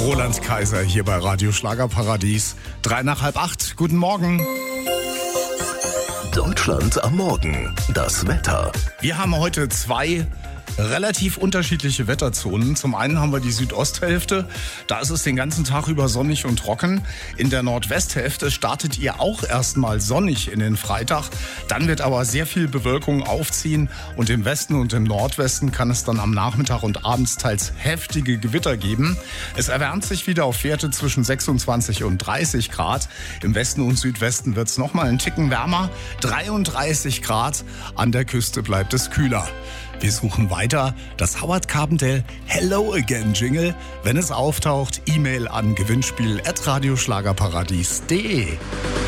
Roland Kaiser hier bei Radio Schlagerparadies. 7:55. Guten Morgen. Deutschland am Morgen. Das Wetter. Wir haben heute zwei relativ unterschiedliche Wetterzonen. Zum einen haben wir die Südosthälfte. Da ist es den ganzen Tag über sonnig und trocken. In der Nordwesthälfte startet ihr auch erstmal sonnig in den Freitag. Dann wird aber sehr viel Bewölkung aufziehen. Und im Westen und im Nordwesten kann es dann am Nachmittag und abends teils heftige Gewitter geben. Es erwärmt sich wieder auf Werte zwischen 26 und 30 Grad. Im Westen und Südwesten wird es nochmal einen Ticken wärmer. 33 Grad. An der Küste bleibt es kühler. Wir suchen weiter das Howard Carpendale Hello Again Jingle. Wenn es auftaucht, E-Mail an gewinnspiel@radioschlagerparadies.de.